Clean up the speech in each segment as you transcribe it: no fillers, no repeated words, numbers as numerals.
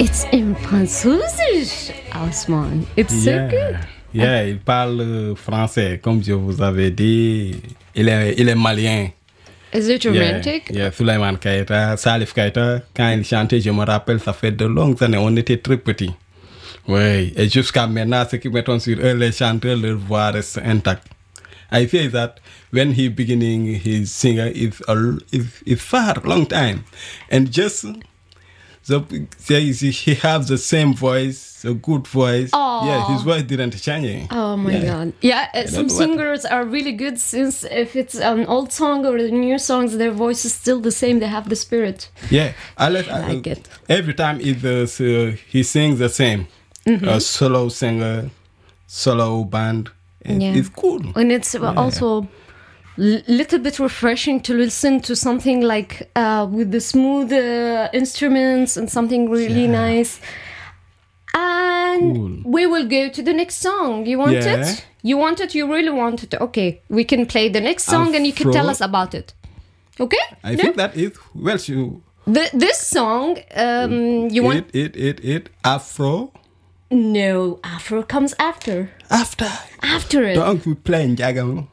It's in Französisch, Osman. It's so good. Yeah, il parle français, comme je vous avais dit. Il est malien. Is it romantic? Yeah, Souleymane Keita, Salif Keita, quand il chantait, je me rappelle, ça fait de longues années, on était très petits. Oui, et jusqu'à maintenant, ceux qui mettent sur eux, les chanteurs, leur voix reste intacte. I feel that when he beginning his singer is far, long time. And just... So he has the same voice, a good voice. Aww. Yeah, his voice didn't change. Oh my God. Yeah, some singers are really good since if it's an old song or the new songs, their voice is still the same. They have the spirit. Yeah, I like it. Every time he sings the same. A solo singer, solo band. It's cool. And it's also... little bit refreshing to listen to something like with the smooth instruments and something really nice. And we will go to the next song. You want it? You want it? You really want it? Okay, we can play the next song and you can tell us about it. Okay? I think that is this song. You want it Afro? No, Afro comes after. After it. Don't we play Jagam?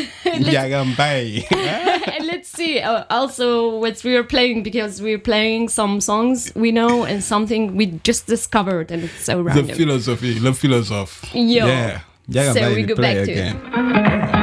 Let's see also what we are playing, because we're playing some songs we know and something we just discovered, and it's so random. The philosophy. Yeah. So we go back to it.